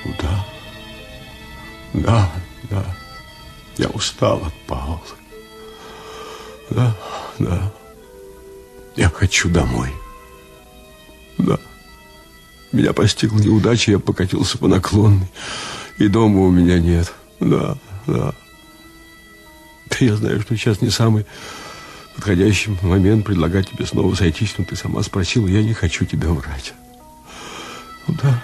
Да. Да, да. Я устал от Павла. Да, да. Я хочу домой. Да. Меня постигла неудача, я покатился по наклонной. И дома у меня нет. Да, да. Да я знаю, что сейчас не самый подходящий момент предлагать тебе снова сойтись, но ты сама спросила, я не хочу тебя врать. Ну да.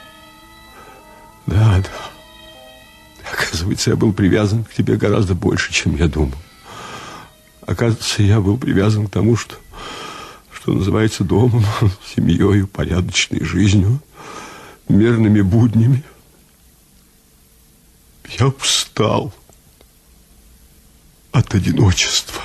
Да, да. Оказывается, я был привязан к тебе гораздо больше, чем я думал. Оказывается, я был привязан к тому, что называется домом, семьей, порядочной жизнью, мирными буднями. Я устал от одиночества.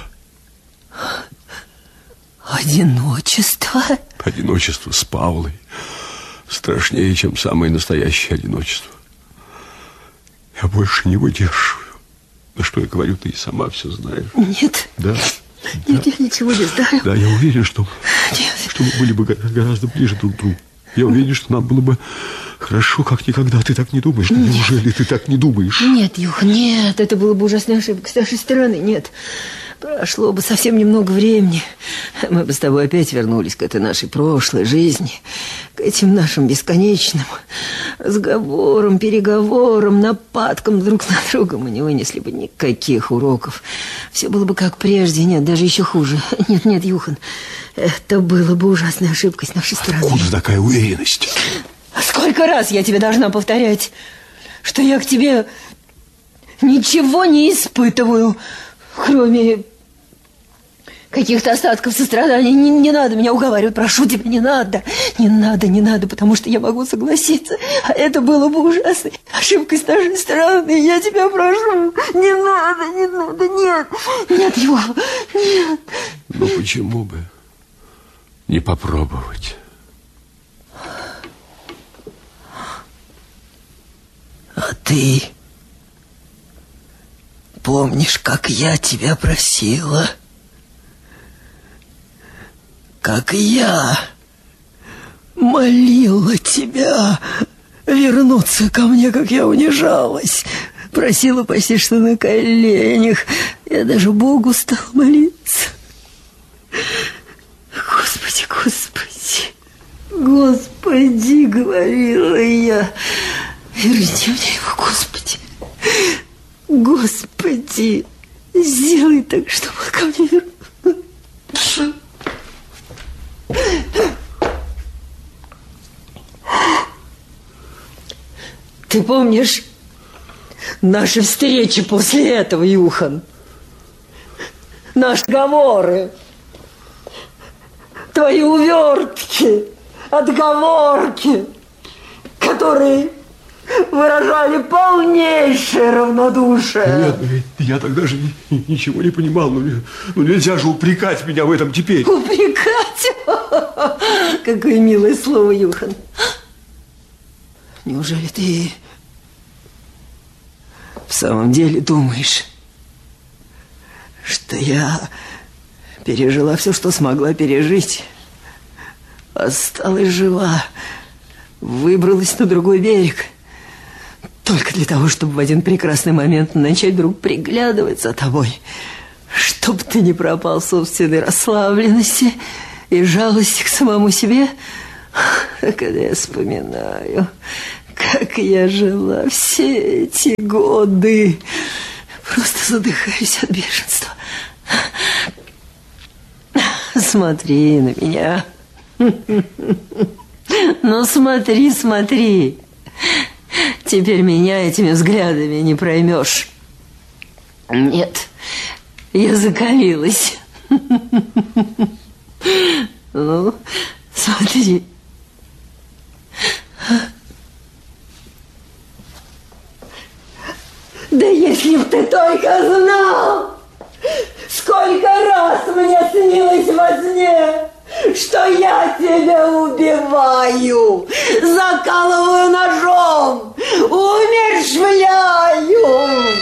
Одиночество? Одиночество с Павлой страшнее, чем самое настоящее одиночество. Я больше не выдерживаю. Да что я говорю, ты и сама все знаешь. Нет. Да. Нет, я ничего не знаю. Да, я уверен, что мы были бы гораздо ближе друг к другу. Я уверен, что нам было бы хорошо, как никогда. Ты так не думаешь? Нет. Неужели ты так не думаешь? Нет, Юх, нет. Это было бы ужасная ошибка с нашей стороны. Нет. Прошло бы совсем немного времени. Мы бы с тобой опять вернулись к этой нашей прошлой жизни, к этим нашим бесконечным разговорам, переговорам, нападкам друг на друга. Мы не вынесли бы никаких уроков. Все было бы как прежде. Нет, даже еще хуже. Нет, нет, Юхан, это было бы ужасной ошибкой с нашей стороны. Откуда такая уверенность? Сколько раз я тебе должна повторять, что я к тебе ничего не испытываю, кроме каких-то остатков сострадания. Не надо меня уговаривать, прошу тебя, не надо. Не надо, не надо, потому что я могу согласиться. А это было бы ужасной ошибкой с нашей стороны. Я тебя прошу, не надо, нет. Нет, Юха, нет. Ну, почему бы не попробовать? А ты помнишь, как я тебя просила? Как я молила тебя вернуться ко мне, как я унижалась. Просила почти что на коленях. Я даже Богу стал молиться. Господи, Господи, Господи, говорила я. Верните мне его, Господи. Господи, сделай так, чтобы он ко мне вернулся. Ты помнишь наши встречи после этого, Юхан? Наши разговоры, твои увертки, отговорки, которые выражали полнейшее равнодушие. Нет, я тогда же ничего не понимал. Ну, нельзя же упрекать меня в этом теперь. Упрекать? Какое милое слово, Юхан. Неужели ты в самом деле думаешь, что я пережила все, что смогла пережить, осталась жива, выбралась на другой берег, только для того, чтобы в один прекрасный момент начать вдруг приглядывать за тобой, чтобы ты не пропал в собственной расслабленности и жалости к самому себе? Когда я вспоминаю, как я жила все эти годы, просто задыхаюсь от бешенства. Смотри на меня. Ну, смотри, смотри. Теперь меня этими взглядами не проймешь. Нет, я закалилась. Ну, смотри. Да если б ты только знал, сколько раз мне снилось во сне, что я тебя убиваю, закалываю ножом, умерщвляю.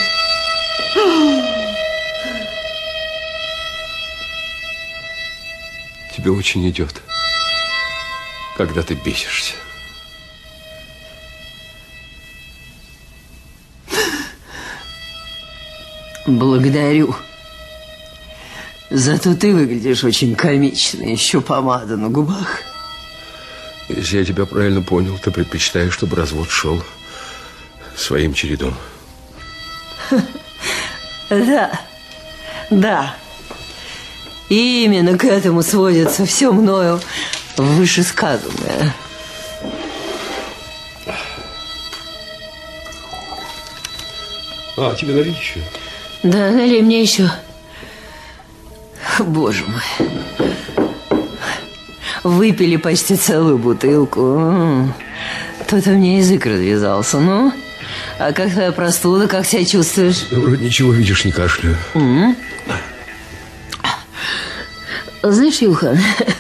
Тебе очень идет, когда ты бесишься. Благодарю. Зато ты выглядишь очень комично. Еще помада на губах. Если я тебя правильно понял, ты предпочитаешь, чтобы развод шел своим чередом. Да, да. И именно к этому сводится все мною вышесказанное. А, тебе налить еще? Да, налей мне еще. Боже мой. Выпили почти целую бутылку. То-то мне язык развязался. Ну, а как твоя простуда, как себя чувствуешь? Да, вроде ничего, видишь, не кашляю. Знаешь, Юхан,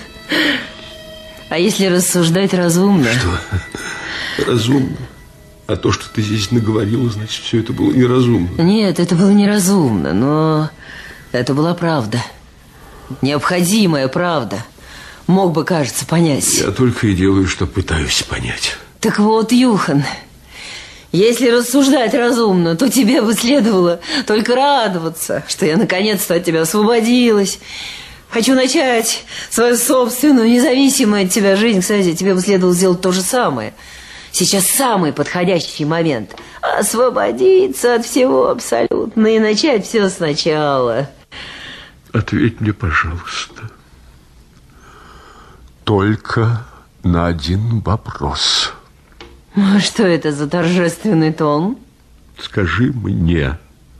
а если рассуждать разумно? Что? Разумно? А то, что ты здесь наговорила, значит, все это было неразумно. Нет, это было неразумно, но это была правда. Необходимая правда. Мог бы, кажется, понять. Я только и делаю, что пытаюсь понять. Так вот, Юхан, если рассуждать разумно, то тебе бы следовало только радоваться, что я наконец-то от тебя освободилась. Хочу начать свою собственную, независимую от тебя жизнь. Кстати, тебе бы следовало сделать то же самое. Сейчас самый подходящий момент. Освободиться от всего абсолютно и начать все сначала. Ответь мне, пожалуйста, только на один вопрос. Ну, что это за торжественный тон? Скажи мне,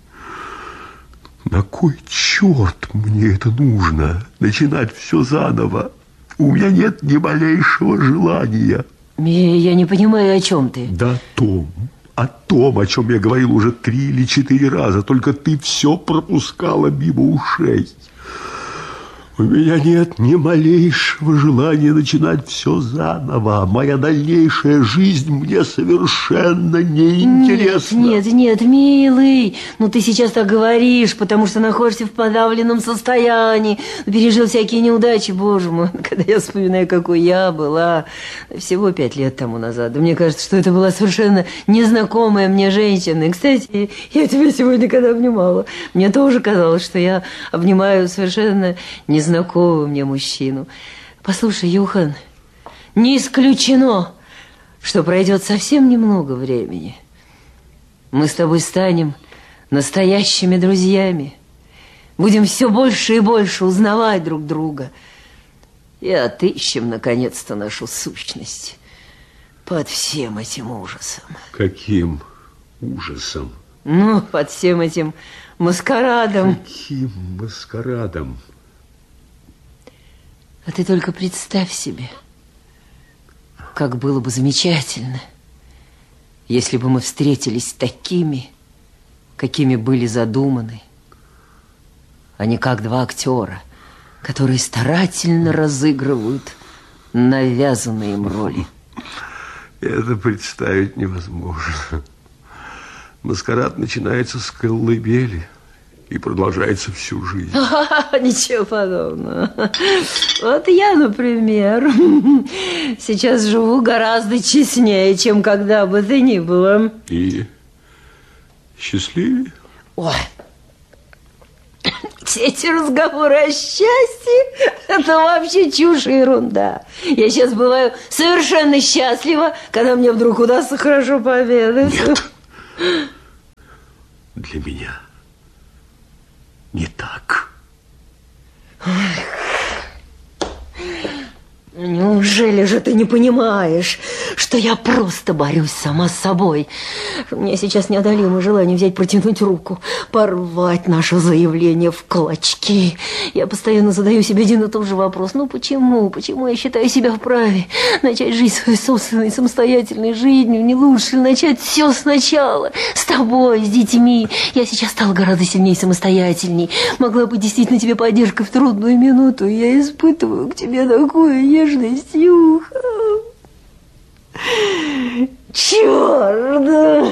на кой черт мне это нужно? Начинать все заново. У меня нет ни малейшего желания. Я не понимаю, о чем ты. Да о том, о чем я говорил уже 3 или 4 раза. Только ты все пропускала мимо ушей. У меня нет ни малейшего желания начинать все заново. Моя дальнейшая жизнь мне совершенно неинтересна. Нет, милый. Ну, ты сейчас так говоришь, потому что находишься в подавленном состоянии. Пережил всякие неудачи, боже мой. Когда я вспоминаю, какой я была всего 5 лет тому назад. Да мне кажется, что это была совершенно незнакомая мне женщина. И, кстати, я тебя сегодня когда обнимала, мне тоже казалось, что я обнимаю совершенно незнакомого мне мужчину. Послушай, Юхан, не исключено, что пройдет совсем немного времени. Мы с тобой станем настоящими друзьями. Будем все больше и больше узнавать друг друга. И отыщем, наконец-то, нашу сущность под всем этим ужасом. Каким ужасом? Ну, под всем этим маскарадом. Каким маскарадом? А ты только представь себе, как было бы замечательно, если бы мы встретились такими, какими были задуманы, а не как 2 актера, которые старательно разыгрывают навязанные им роли. Это представить невозможно. Маскарад начинается с колыбели и продолжается всю жизнь. Ничего подобного. Вот я, например, сейчас живу гораздо честнее, чем когда бы то ни было. И счастливее? Ой, все эти разговоры о счастье, это вообще чушь и ерунда. Я сейчас бываю совершенно счастлива, когда мне вдруг удастся хорошо пообедать. Нет. Для меня не так. Неужели же ты не понимаешь, что я просто борюсь сама с собой? У меня сейчас неодолимое желание взять, протянуть руку, порвать наше заявление в клочки. Я постоянно задаю себе один и тот же вопрос. Ну почему? Почему я считаю себя вправе начать жить своей собственной самостоятельной жизнью? Не лучше ли начать все сначала? С тобой, с детьми. Я сейчас стала гораздо сильнее и самостоятельней. Могла быть действительно тебе поддержкой в трудную минуту. Я испытываю к тебе такую нежность, Юха. Черт!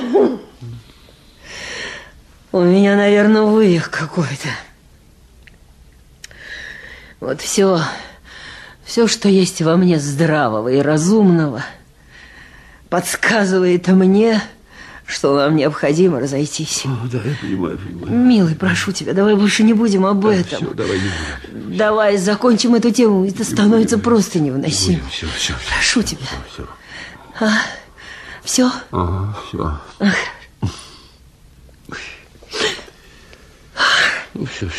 У меня, наверное, вывих какой-то. Вот все, что есть во мне здравого и разумного, подсказывает мне, что нам необходимо разойтись. Да, я понимаю. Милый, прошу тебя, давай больше не будем об этом. Все, давай не будем. Давай закончим эту тему, это становится просто невыносимо. Все. Прошу тебя. Все. Все? Ага, все. Ну, все.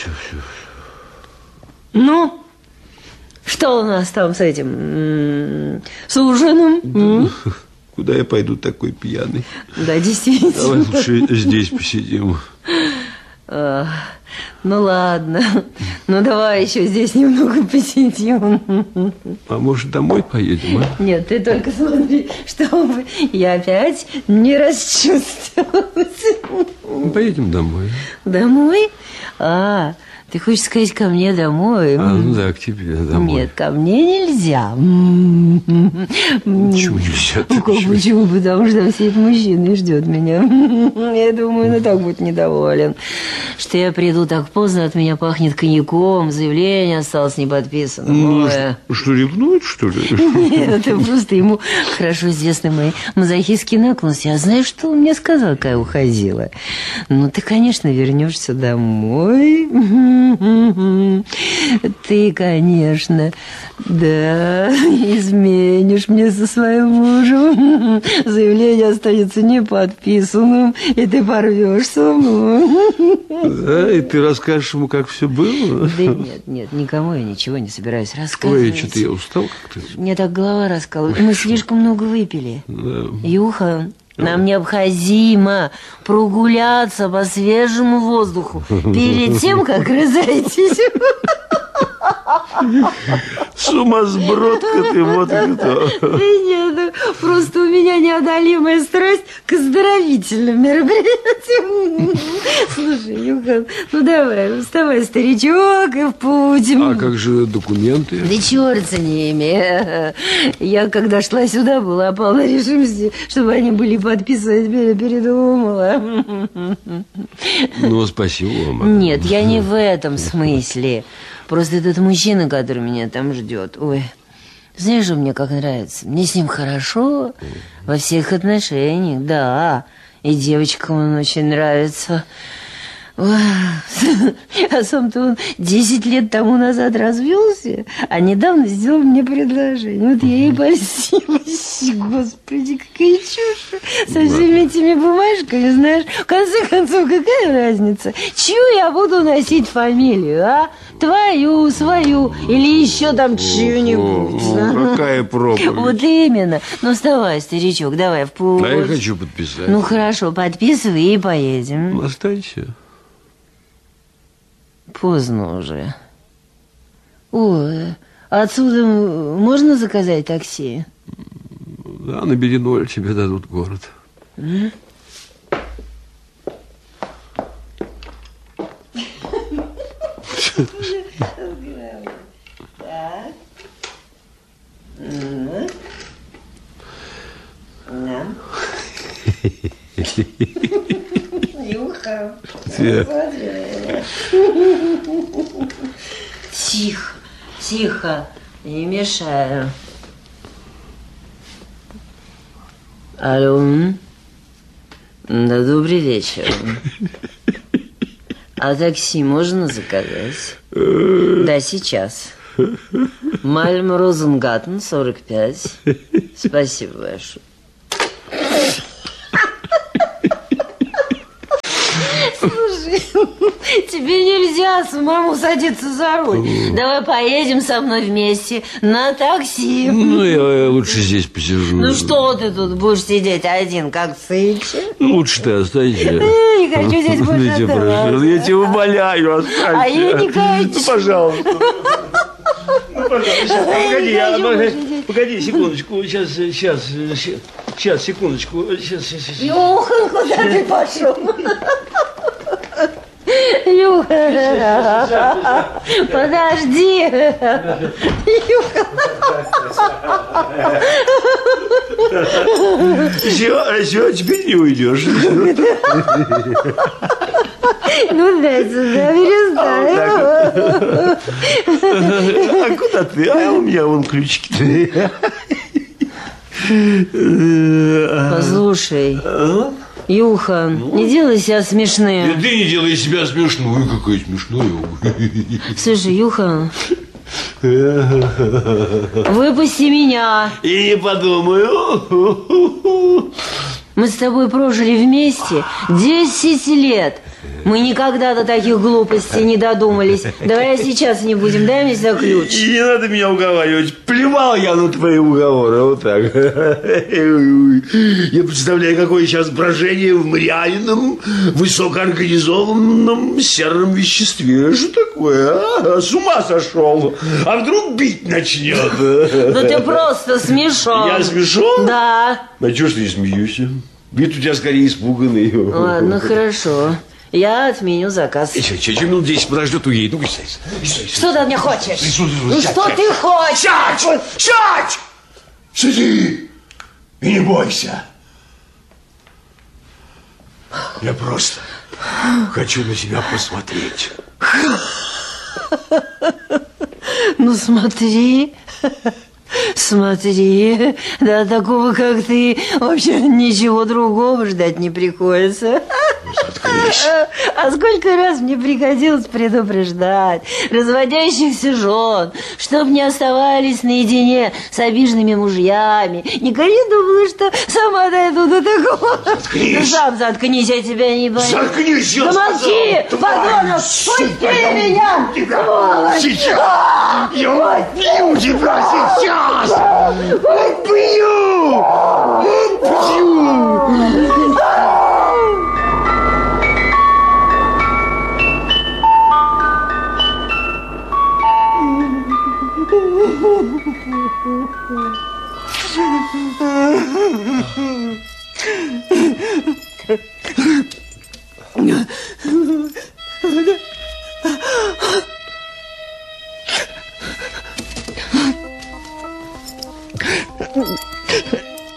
Ну, что у нас там с этим, с ужином? Куда я пойду такой пьяный? Да, действительно. Давай лучше здесь посидим. Ну, ладно. Ну, давай еще здесь немного посидим. А может, домой поедем, а? Нет, ты только смотри, чтобы я опять не расчувствовалась. Поедем домой. Домой? Ты хочешь сказать, ко мне домой? Ну да, к тебе домой. Нет, ко мне нельзя. Почему нельзя? Почему? Потому что все эти мужчины ждет меня. Я думаю, он и так будет недоволен. Что я приду так поздно, от меня пахнет коньяком, заявление осталось не подписано. Что, ревнует, что ли? Нет, это просто ему хорошо известны мои мазохистские наклонности. А знаешь, что он мне сказал, когда я уходила? Ну, ты, конечно, вернешься домой. Ты, конечно, да, изменишь мне со своим мужем. Заявление останется неподписанным, и ты порвешься. Да, и ты расскажешь ему, как все было? Да нет, никому я ничего не собираюсь рассказывать. Ой, что-то я устал как-то. Мне так голова раскалывает. Мы слишком много выпили. Да. Юха, нам необходимо прогуляться по свежему воздуху перед тем, как разойтись. Сумасбродка ты, вот кто. Нет, просто у меня неодолимая страсть к оздоровительным мероприятиям. Слушай, Юхан, ну давай, вставай, старичок, и в путь. А как же документы? Да черт с ними. Я, когда шла сюда, была полна решимости, чтобы они были подписаны, передумала. Ну, спасибо вам. Нет, я не в этом смысле. Просто этот мужчина, который меня там ждет, ой, знаешь, что мне как нравится? Мне с ним хорошо во всех отношениях, да. И девочкам он очень нравится. Ой. А сам-то он 10 лет тому назад развелся, а недавно сделал мне предложение. Вот я и польстилась. Господи, какая чушь. Со всеми этими бумажками, знаешь, в конце концов, какая разница? Чью я буду носить фамилию, а? Твою, свою или еще там чью-нибудь. Какая проповедь. Вот именно. Ну, вставай, старичок, давай в путь. А я хочу подписать. Ну, хорошо, подписывай и поедем. Останься. Поздно уже. Ой, отсюда можно заказать такси? Да, набери 0, тебе дадут город. Тихо, тихо, не мешаю. Алло. Да, добрый вечер. А такси можно заказать? Да, сейчас. Мальм Розенгаттен, 45. Спасибо большое. Слушай, тебе нельзя самому садиться за руль. Давай поедем со мной вместе на такси. Ну, я лучше здесь посижу. Ну, что ты тут будешь сидеть один, как сыча? Лучше ты останься. Не хочу здесь больше оставаться. Я тебя умоляю, останься. А я не хочу. Ну, пожалуйста. Погоди, секундочку. Сейчас, секундочку. Юхан, куда ты пошел? Юхан, подожди. Юхан. Все, теперь не уйдешь. Ну, дай сюда, перестань. А куда ты? А у меня вон ключики. Послушай, Юхан, не делай себя смешным. И ты не делай себя смешной. Какая смешная. Слушай, Юхан, выпусти меня. И не подумаю. Мы с тобой прожили вместе 10 лет. Мы никогда до таких глупостей не додумались. Давай сейчас не будем, дай мне сюда ключ. И не надо меня уговаривать. Плевал я на твои уговоры. Вот так. Я представляю, какое сейчас брожение в мряином, высокоорганизованном сером веществе. Что такое, а? С ума сошел. А вдруг бить начнет? Да ты просто смешон. Я смешон? Да. А чего ж ты не смеешься? Вид у тебя скорее испуганный. Ладно, хорошо. Я отменю заказ. Еще минут 10 подождет, уедет. Ну, сядь. Что ты от меня хочешь? Ну, сядь, что сядь. ты хочешь? Сядь! Сядь! Сиди! И не бойся. Я просто хочу на себя посмотреть. Ну, смотри. Смотри, да такого, как ты, вообще ничего другого ждать не приходится. Заткнись. А сколько раз мне приходилось предупреждать разводящихся жен, чтоб не оставались наедине с обиженными мужьями. Никогда не думала, что сама дойду до такого. Заткнись. Ты сам заткнись, я тебя не боюсь. Заткнись, я Да молчи, подонок, пусти меня, сволочь. Сейчас! Я убью тебя сейчас! Убью! Убью!